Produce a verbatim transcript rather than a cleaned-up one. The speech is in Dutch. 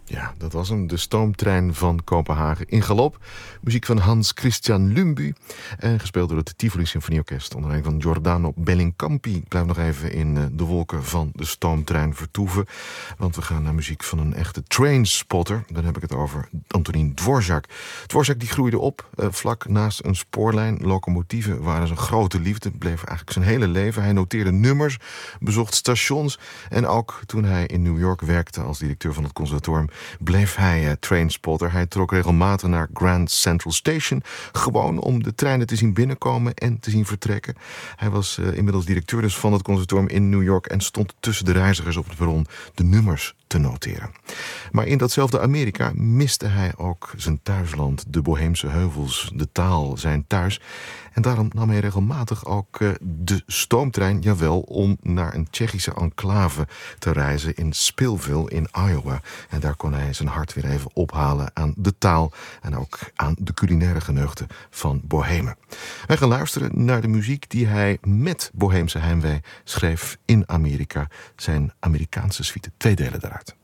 Ja, dat was hem. De stoomtrein van Kopenhagen in galop. Muziek van Hans Christian Lumbü. En gespeeld door het Tivoli Symfonieorkest. Onder leiding van Giordano Bellincampi. Ik blijf nog even in de wolken van de stoomtrein vertoeven. Want we gaan naar muziek van een echte trainspotter. Dan heb ik het over Antonín Dvořák. Dvořák die groeide op eh, vlak naast een spoorlijn. Locomotieven waren zijn grote liefde. Bleef eigenlijk zijn hele leven. Hij noteerde nummers, bezocht stations. En ook toen hij in New York werkte als directeur van het conservatorium, bleef hij uh, trainspotter. Hij trok regelmatig naar Grand Central Station, gewoon om de treinen te zien binnenkomen en te zien vertrekken. Hij was uh, inmiddels directeur dus van het conservatorium in New York en stond tussen de reizigers op het perron de nummers te noteren. Maar in datzelfde Amerika miste hij ook zijn thuisland, de Boheemse heuvels, de taal, zijn thuis. En daarom nam hij regelmatig ook uh, de stoomtrein, jawel, om naar een Tsjechische enclave te reizen in Spillville in Iowa. En daar kon hij zijn hart weer even ophalen aan de taal en ook aan de culinaire geneugten van Bohemen. Wij gaan luisteren naar de muziek die hij met Boheemse heimwee schreef in Amerika. Zijn Amerikaanse suite, twee delen daaruit.